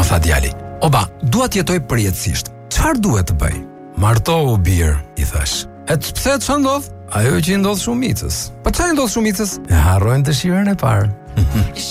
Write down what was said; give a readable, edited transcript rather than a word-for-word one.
tha djali. Oba, dua të jetoj përjetësisht. Çfarë duhet të bëj? Martohu bir, I thash. Pse çfarë ndodh? Ajo që I ndodh shumicës. Po çfarë ndodh shumicës? E harrojnë dëshirën e parë.